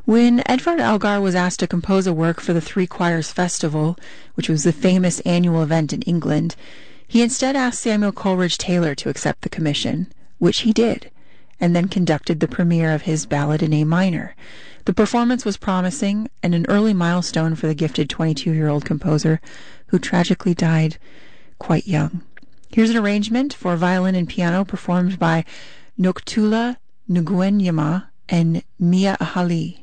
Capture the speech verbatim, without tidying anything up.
When Edvard Elgar was asked to compose a work for the Three Choirs Festival, which was the famous annual event in England, he instead asked Samuel Coleridge Taylor to accept the commission, which he did, and then conducted the premiere of his Ballad in A minor. The performance was promising and an early milestone for the gifted twenty-two-year-old composer, who tragically died quite young. Here's an arrangement for violin and piano performed by Noktula Nguyen Yama and Mia Ahali.